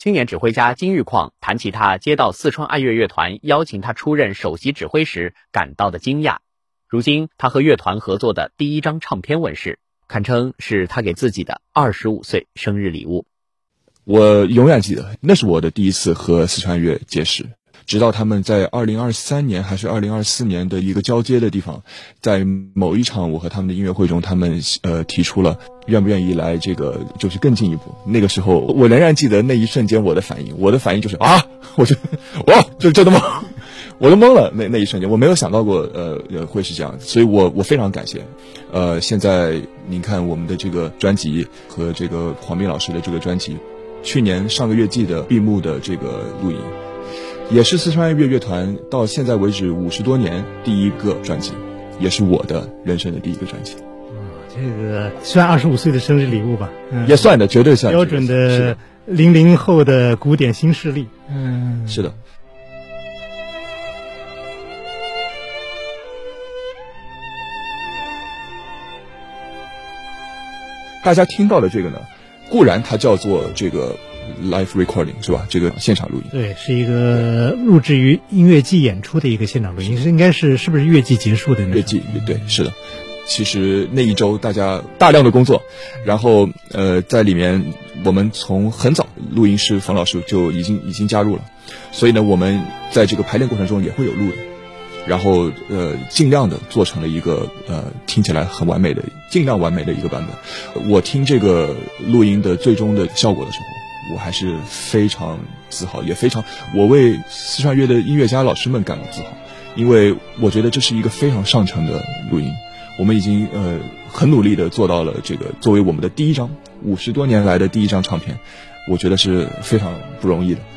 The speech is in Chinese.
青年指挥家金玉矿谈起他接到四川爱乐乐团邀请他出任首席指挥时感到的惊讶。如今他和乐团合作的第一张唱片问世，堪称是他给自己的25岁生日礼物。 我永远记得，那是我的第一次和四川爱乐结识，直到他们在2023年还是2024年的一个交接的地方，在某一场我和他们的音乐会中，他们提出了愿不愿意来这个就是更进一步。那个时候我仍然记得那一瞬间我的反应就是啊，我就哇，就真的吗？我都懵了，那一瞬间我没有想到过会是这样，所以我非常感谢。现在您看我们的这个专辑和这个黄斌老师的这个专辑，去年上个月季的闭幕的这个录音，也是四川爱乐乐团到现在为止50多年第一个专辑，也是我的人生的第一个专辑。 这个算25岁的生日礼物吧， 也算的，绝对算标准的00后的古典新势力。 是的。大家听到的这个呢，固然它叫做这个 live recording 是吧？这个现场录音， 对，是一个录制于音乐季演出的一个现场录音，应该是不是乐季结束的那种？ 乐季，对，是的。其实那一周大家大量的工作，然后在里面我们从很早录音师冯老师就已经加入了，所以呢我们在这个排练过程中也会有录的。然后尽量的做成了一个听起来很完美的，尽量完美的一个版本。我听这个录音的最终的效果的时候，我还是非常自豪，也非常我为四川乐的音乐家老师们感到自豪，因为我觉得这是一个非常上乘的录音。我们已经很努力的做到了这个作为我们的第一张50多年来的第一张唱片，我觉得是非常不容易的。